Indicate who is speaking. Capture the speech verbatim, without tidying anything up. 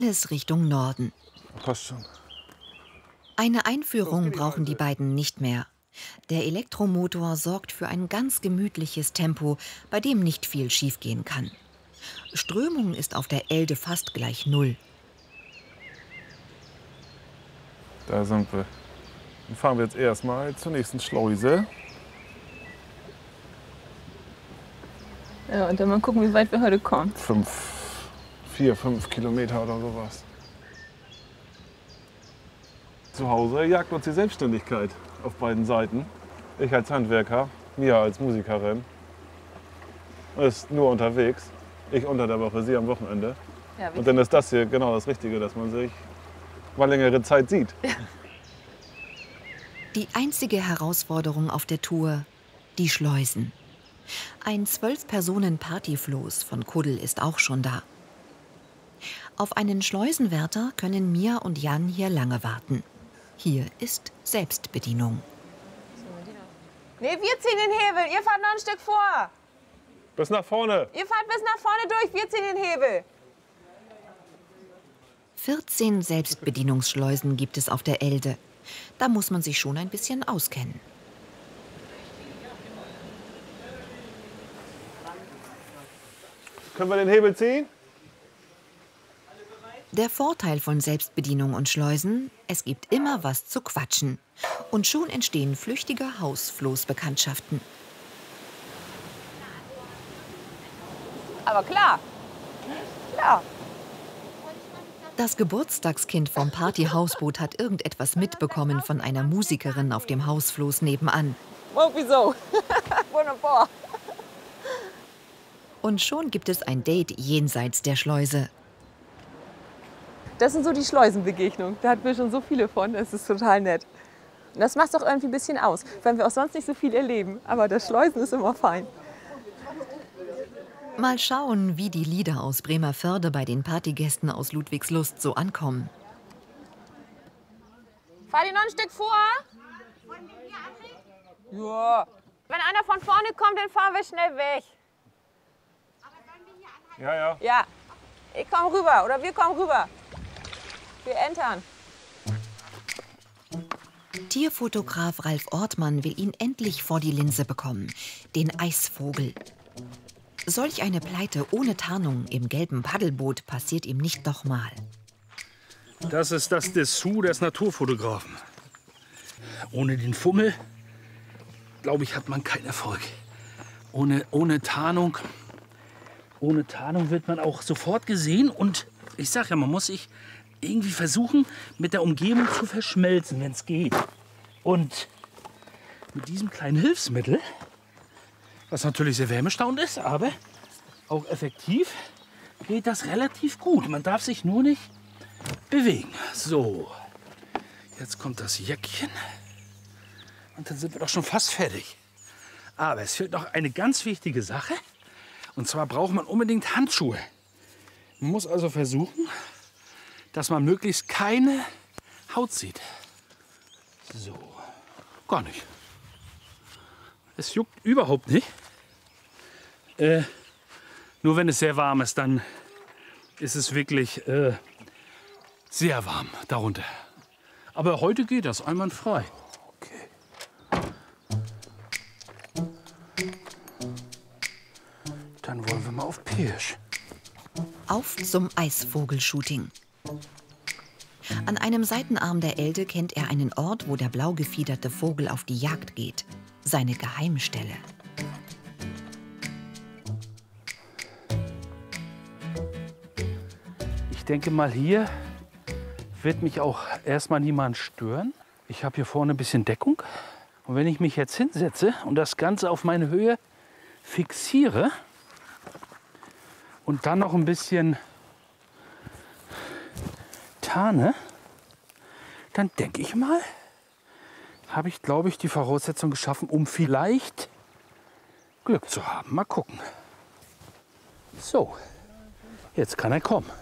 Speaker 1: Alles Richtung Norden.
Speaker 2: Passt schon.
Speaker 1: Eine Einführung brauchen die beiden nicht mehr. Der Elektromotor sorgt für ein ganz gemütliches Tempo, bei dem nicht viel schiefgehen kann. Strömung ist auf der Elde fast gleich null.
Speaker 2: Da sind wir. Dann fahren wir jetzt erstmal zur nächsten Schleuse.
Speaker 3: Ja, und dann mal gucken, wie weit wir heute kommen.
Speaker 2: Fünf, vier, fünf Kilometer oder sowas. Zu Hause jagt uns die Selbstständigkeit auf beiden Seiten. Ich als Handwerker, Mia als Musikerin. Ist nur unterwegs. Ich unter der Woche, sie am Wochenende.
Speaker 3: Ja,
Speaker 2: und dann ist das hier genau das Richtige, dass man sich mal längere Zeit sieht.
Speaker 3: Ja.
Speaker 1: Die einzige Herausforderung auf der Tour, die Schleusen. Ein zwölf-Personen-Partyfloß von Kuddel ist auch schon da. Auf einen Schleusenwärter können Mia und Jan hier lange warten. Hier ist Selbstbedienung.
Speaker 3: Nee, wir ziehen den Hebel. Ihr fahrt noch ein Stück vor.
Speaker 2: Bis nach vorne.
Speaker 3: Ihr fahrt bis nach vorne durch. Wir ziehen den Hebel.
Speaker 1: vierzehn Selbstbedienungsschleusen gibt es auf der Elde. Da muss man sich schon ein bisschen auskennen.
Speaker 2: Können wir den Hebel ziehen?
Speaker 1: Der Vorteil von Selbstbedienung und Schleusen, es gibt immer was zu quatschen. Und schon entstehen flüchtige Hausfloßbekanntschaften.
Speaker 3: Aber klar. Klar.
Speaker 1: Das Geburtstagskind vom Partyhausboot hat irgendetwas mitbekommen von einer Musikerin auf dem Hausfloß nebenan.
Speaker 3: Oh, wieso? Wunderbar.
Speaker 1: Und schon gibt es ein Date jenseits der Schleuse.
Speaker 3: Das sind so die Schleusenbegegnungen. Da hatten wir schon so viele von. Das ist total nett. Und das macht es auch irgendwie ein bisschen aus, weil wir auch sonst nicht so viel erleben. Aber das Schleusen ist immer fein.
Speaker 1: Mal schauen, wie die Lieder aus Bremervörde bei den Partygästen aus Ludwigslust so ankommen.
Speaker 3: Fahr die noch ein Stück vor? Ja. Wenn einer von vorne kommt, dann fahren wir schnell weg.
Speaker 2: Ja, ja.
Speaker 3: Ja. Ich komm rüber oder wir kommen rüber. Wir entern.
Speaker 1: Tierfotograf Ralf Ortmann will ihn endlich vor die Linse bekommen. Den Eisvogel. Solch eine Pleite ohne Tarnung im gelben Paddelboot passiert ihm nicht nochmal.
Speaker 4: Das ist das Dessous des Naturfotografen. Ohne den Fummel, glaube ich, hat man keinen Erfolg. Ohne, ohne Tarnung, ohne Tarnung wird man auch sofort gesehen. Und ich sage ja, man muss sich irgendwie versuchen, mit der Umgebung zu verschmelzen, wenn es geht. Und mit diesem kleinen Hilfsmittel, was natürlich sehr wärmestauend ist, aber auch effektiv, geht das relativ gut. Man darf sich nur nicht bewegen. So, jetzt kommt das Jäckchen und dann sind wir doch schon fast fertig. Aber es fehlt noch eine ganz wichtige Sache. Und zwar braucht man unbedingt Handschuhe. Man muss also versuchen, dass man möglichst keine Haut sieht. So, gar nicht. Es juckt überhaupt nicht. Äh, nur wenn es sehr warm ist, dann ist es wirklich äh, sehr warm darunter. Aber heute geht das einwandfrei. Okay. Dann wollen wir mal auf Pirsch.
Speaker 1: Auf zum Eisvogelshooting. An einem Seitenarm der Elde kennt er einen Ort, wo der blau gefiederte Vogel auf die Jagd geht. Seine Geheimstelle.
Speaker 4: Ich denke mal, hier wird mich auch erstmal niemand stören. Ich habe hier vorne ein bisschen Deckung. Und wenn ich mich jetzt hinsetze und das Ganze auf meine Höhe fixiere und dann noch ein bisschen tarne, dann denke ich mal, habe ich, glaube ich, die Voraussetzung geschaffen, um vielleicht Glück zu haben. Mal gucken. So, jetzt kann er kommen.